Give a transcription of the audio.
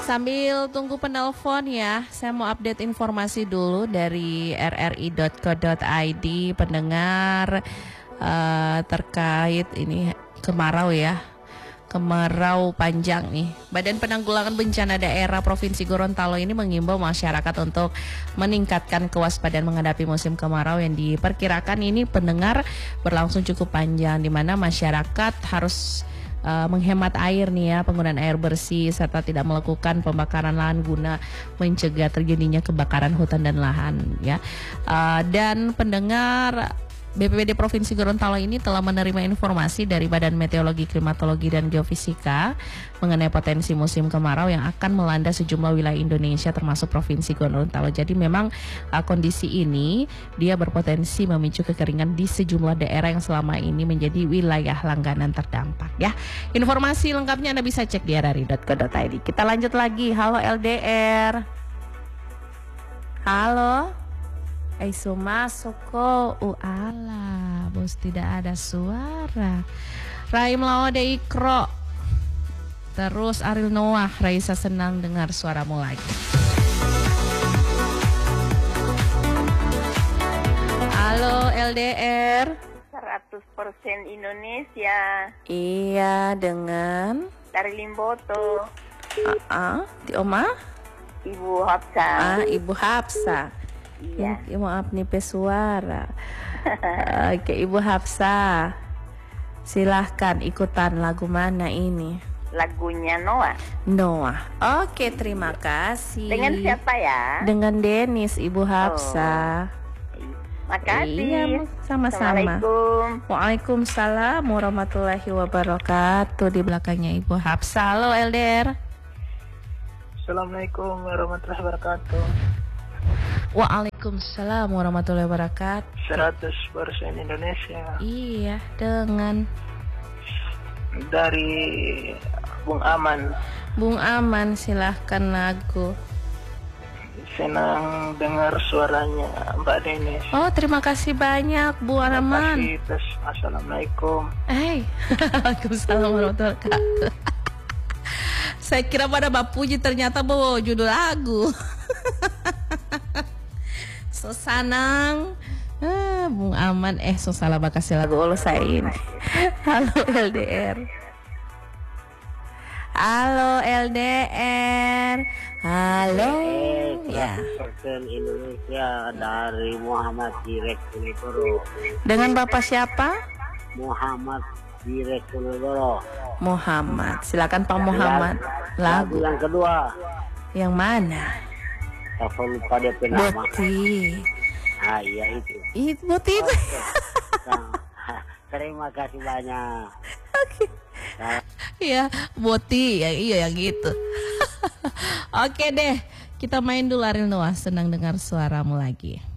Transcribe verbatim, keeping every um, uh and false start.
Sambil tunggu penelpon ya, saya mau update informasi dulu dari r r i dot co dot i d pendengar uh, terkait ini kemarau ya. Kemarau panjang nih. Badan Penanggulangan Bencana Daerah Provinsi Gorontalo ini mengimbau masyarakat untuk meningkatkan kewaspadaan menghadapi musim kemarau yang diperkirakan ini pendengar berlangsung cukup panjang, di mana masyarakat harus uh, menghemat air nih ya, penggunaan air bersih serta tidak melakukan pembakaran lahan guna mencegah terjadinya kebakaran hutan dan lahan ya. Uh, dan pendengar B P B D Provinsi Gorontalo ini telah menerima informasi dari Badan Meteorologi, Klimatologi, dan Geofisika mengenai potensi musim kemarau yang akan melanda sejumlah wilayah Indonesia termasuk Provinsi Gorontalo. Jadi memang uh, kondisi ini dia berpotensi memicu kekeringan di sejumlah daerah yang selama ini menjadi wilayah langganan terdampak ya. Informasi lengkapnya Anda bisa cek di r r i dot co dot i d. Kita lanjut lagi. Halo L D R. Halo. Aiso masuk kok, uala, bos tidak ada suara. Raim Laode Ikro, terus Ariel Noah, Raisa senang dengar suaramu lagi. Halo L D R. seratus persen Indonesia. Iya, dengan dari Limboto. Ah, uh-uh. Di Oma? Ibu Hapsa. Ah, Ibu Hapsa. Iya. Ya, maaf nih pesuara. Oke, Ibu Hapsa, silahkan ikutan lagu mana ini? Lagunya Noah. Noah. Oke, terima kasih. Dengan siapa ya? Dengan Denis, Ibu Hapsa. Oh. Makasih. Iya, sama-sama. Assalamualaikum. Waalaikumsalam warahmatullahi wabarakatuh. Di belakangnya Ibu Hapsa. Halo L D R. Assalamualaikum warahmatullahi wabarakatuh. Waalaikumsalam warahmatullahi wabarakatuh. seratus persen Indonesia. Iya, dengan dari Bung Aman. Bung Aman, silahkan lagu. Senang dengar suaranya Mbak Denis. Oh, terima kasih banyak Bu Aman. Terima kasih. Terus, Assalamualaikum. Hey, Waalaikumsalam warahmatullahi wabarakatuh. Saya kira pada Mbak Puji, ternyata bawa judul lagu. So sanang, ah, Bung Aman, eh so salah bakasih lagu Allah saya ini. Halo L D R. Halo L D R. Halo. Ya. Persen Indonesia dari Muhammad Direk Kunegoro. Dengan Bapak siapa? Muhammad Direk Kunegoro. Muhammad. Silakan Pak Muhammad. Lagu Lagu. yang kedua. Yang mana? Aku lupa dia nama. Boti. Ah iya itu. Itu Boti itu. Nah, terima kasih banyak. Oke. Iya, Boti ya, iya yang gitu. Oke deh, kita main dulu Ariel Noah, senang dengar suaramu lagi.